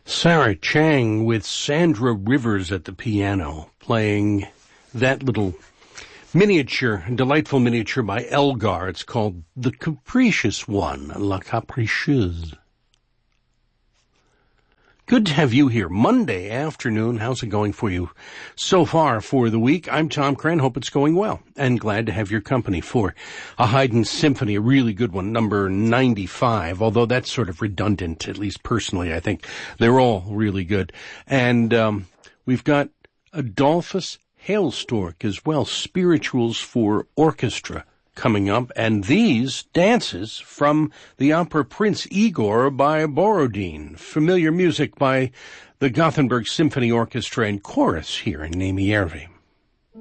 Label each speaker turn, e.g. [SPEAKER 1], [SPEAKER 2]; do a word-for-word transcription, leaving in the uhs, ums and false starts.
[SPEAKER 1] Sarah Chang with Sandra Rivers at the piano, playing that little miniature, delightful miniature by Elgar. It's called The Capricious One, La Capricieuse. Good to have you here. Monday afternoon. How's it going for you so far for the week? I'm Tom Cran. Hope it's going well. And glad to have your company for a Haydn symphony, a really good one, number ninety-five. Although that's sort of redundant, at least personally, I think. They're all really good. And um, we've got Adolphus Hailstork as well, Spirituals for Orchestra, coming up, and these dances from the opera Prince Igor by Borodin, familiar music by the Gothenburg Symphony Orchestra and Chorus here in Nemi Järvi.